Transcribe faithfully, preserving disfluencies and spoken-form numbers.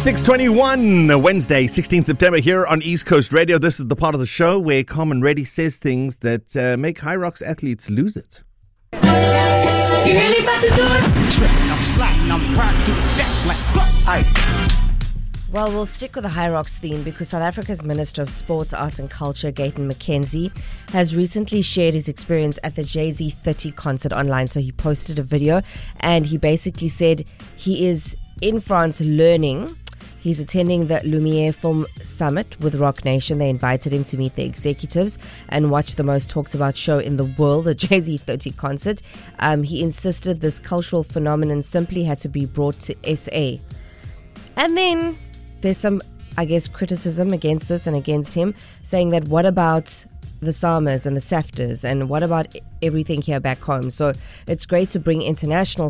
six twenty-one, Wednesday, sixteenth September, here on East Coast Radio. This is the part of the show where Carmen Reddy says things that uh, make High Rocks athletes lose it. You really about to do it? Tripping, I'm sliding, I'm riding through the deck like aye. Well, we'll stick with the High Rocks theme because South Africa's Minister of Sports, Arts and Culture, Gayton McKenzie, has recently shared his experience at the Jay-Z thirty concert online. So he posted a video and he basically said he is in France learning. He's attending the Lumiere Film Summit with Rock Nation. They invited him to meet the executives and watch the most talked about show in the world, the Jay-Z thirty concert. Um, he insisted this cultural phenomenon simply had to be brought to S A. And then there's some, I guess, criticism against this and against him, saying that what about the Samas and the SAFTAs and what about everything here back home? So it's great to bring international